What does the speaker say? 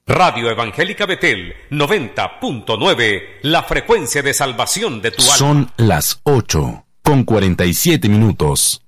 Radio Evangélica Betel 90.9, la frecuencia de salvación de tu alma. Son las 8:47.